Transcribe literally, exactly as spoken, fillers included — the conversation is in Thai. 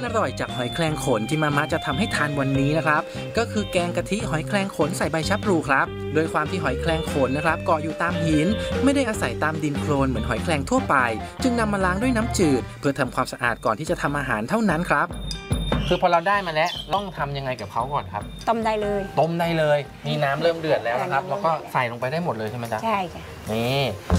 อร่อยจากหอยแครงขนที่มาม่าจะทำให้ทานวันนี้นะครับก็คือแกงกะทิหอยแครงขนใส่ใบชะพลูครับโดยความที่หอยแครงขนนะครับเกาะอยู่ตามหินไม่ได้อาศัยตามดินโคลนเหมือนหอยแครงทั่วไปจึงนำมาล้างด้วยน้ำจืดเพื่อทำความสะอาดก่อนที่จะทำอาหารเท่านั้นครับคือพอเราได้มาแล้วต้องทำยังไงกับเขาก่อนครับต้มได้เลยต้มได้เลยมีน้ำเริ่มเดือดแล้วนะครับแล้วก็ใส่ลงไปได้หมดเลยใช่ไหมจ๊ะใช่ค่ะนี่